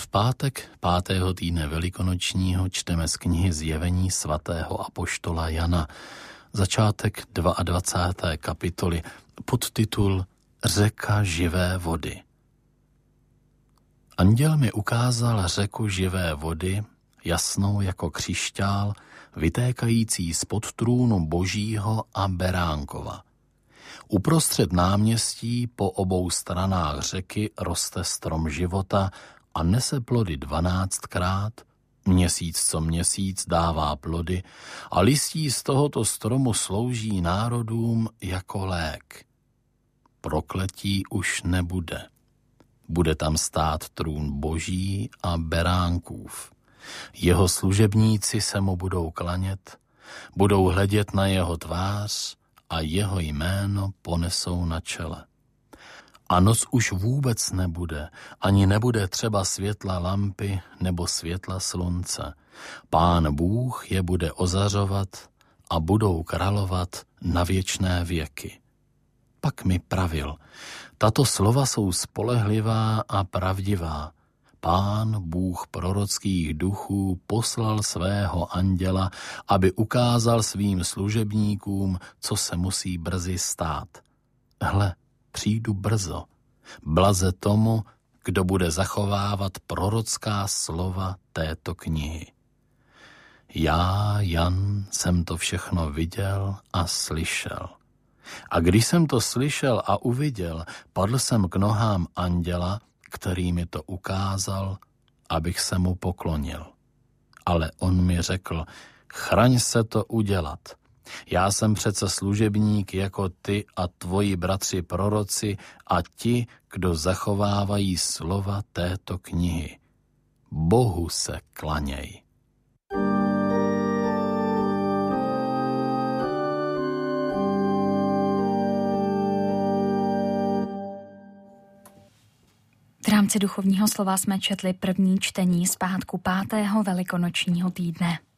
V pátek 5. týdne velikonočního čteme z knihy Zjevení svatého apoštola Jana, začátek 22. kapitoly, podtitul Řeka živé vody. Anděl mi ukázal řeku živé vody, jasnou jako křišťál, vytékající spod trůnu Božího a Beránkova. Uprostřed náměstí po obou stranách řeky roste strom života a nese plody 12krát, měsíc co měsíc dává plody a listí z tohoto stromu slouží národům jako lék. Prokletí už nebude. Bude tam stát trůn Boží a Beránkův. Jeho služebníci se mu budou klanět, budou hledět na jeho tvář a jeho jméno ponesou na čele. A noc už vůbec nebude, ani nebude třeba světla lampy nebo světla slunce. Pán Bůh je bude ozařovat a budou královat na věčné věky. Pak mi pravil, tato slova jsou spolehlivá a pravdivá. Pán Bůh prorockých duchů poslal svého anděla, aby ukázal svým služebníkům, co se musí brzy stát. Hle, přijdu brzo. Blaze tomu, kdo bude zachovávat prorocká slova této knihy. Já, Jan, jsem to všechno viděl a slyšel. A když jsem to slyšel a uviděl, padl jsem k nohám anděla, který mi to ukázal, abych se mu poklonil. Ale on mi řekl, chraň se to udělat. Já jsem přece služebník jako ty a tvoji bratři proroci a ti, kdo zachovávají slova této knihy. Bohu se klaněj. V rámci duchovního slova jsme četli první čtení z pátku 5. velikonočního týdne.